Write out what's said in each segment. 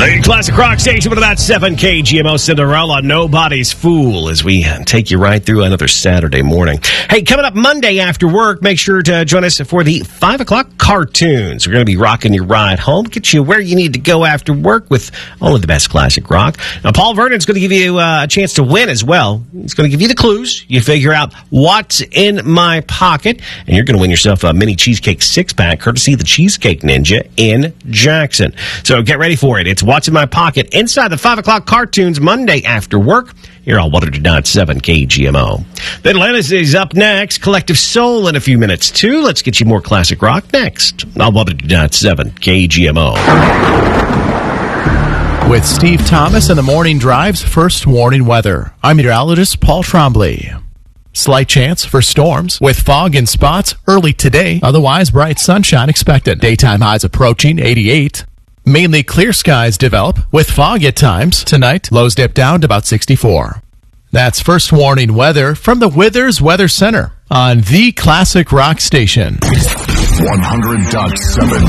Classic Rock Station with about 7 KGMO Cinderella, Nobody's Fool, as we take you right through another Saturday morning. Hey, coming up Monday after work, make sure to join us for the 5 o'clock cartoons. We're going to be rocking your ride home, get you where you need to go after work with only the best classic rock. Now, Paul Vernon's going to give you a chance to win as well. He's going to give you the clues. You figure out what's in my pocket, and you're going to win yourself a mini cheesecake 6-pack, courtesy of the Cheesecake Ninja in Jackson. So get ready for it. It's What's in My Pocket inside the 5 o'clock cartoons Monday after work here on 100.7 KGMO. Then Atlantis is up next. Collective Soul in a few minutes, too. Let's get you more classic rock next on 100.7 KGMO. With Steve Thomas and the Morning Drive's first warning weather, I'm meteorologist Paul Trombley. Slight chance for storms with fog in spots early today. Otherwise, bright sunshine expected. Daytime highs approaching 88. Mainly clear skies develop with fog at times. Tonight, lows dip down to about 64. That's first warning weather from the Withers Weather Center on the Classic Rock Station. 100.7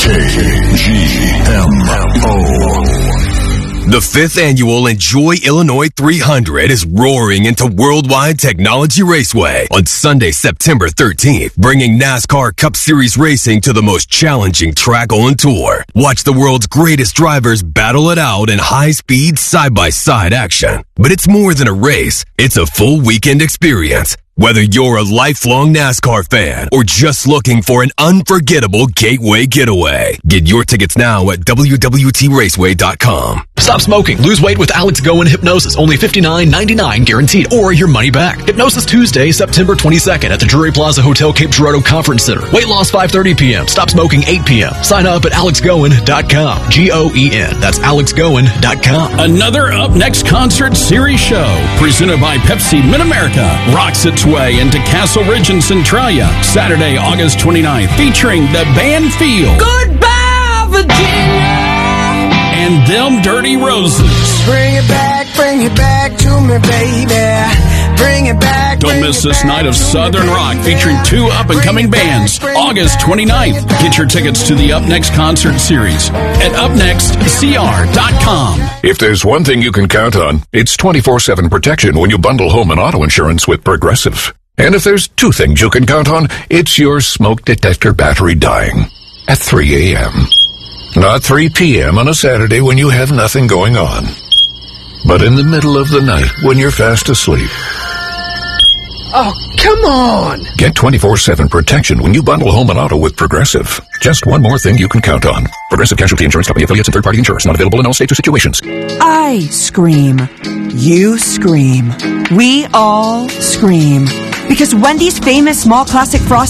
KGMO. The 5th annual Enjoy Illinois 300 is roaring into Worldwide Technology Raceway on Sunday, September 13th, bringing NASCAR Cup Series racing to the most challenging track on tour. Watch the world's greatest drivers battle it out in high-speed, side-by-side action. But it's more than a race. It's a full weekend experience. Whether you're a lifelong NASCAR fan or just looking for an unforgettable gateway getaway, get your tickets now at www.raceway.com. Stop smoking. Lose weight with Alex Goen Hypnosis. Only $59.99 guaranteed or your money back. Hypnosis Tuesday, September 22nd at the Drury Plaza Hotel Cape Girardeau Conference Center. Weight loss 5:30 p.m. Stop smoking 8 p.m. Sign up at alexgoen.com. G-O-E-N. That's alexgoen.com. Another Up Next Concert Series show presented by Pepsi Mid-America rocks its way into Castle Ridge and Centralia. Saturday, August 29th, featuring the band Feel. Goodbye, Virginia. And Them Dirty Roses. Bring it back to me, baby. Bring it back. Don't miss this night of Southern Rock featuring 2 up-and-coming bands. August 29th. Get your tickets to the Up Next Concert Series at upnextcr.com. If there's one thing you can count on, it's 24/7 protection when you bundle home and auto insurance with Progressive. And if there's 2 things you can count on, it's your smoke detector battery dying at 3 a.m. Not 3 p.m. on a Saturday when you have nothing going on, but in the middle of the night when you're fast asleep. Oh, come on. Get 24/7 protection when you bundle home and auto with Progressive. Just one more thing you can count on. Progressive Casualty Insurance Company affiliates and third-party insurers. Not available in all states or situations. I scream. You scream. We all scream. Because Wendy's famous small classic frosty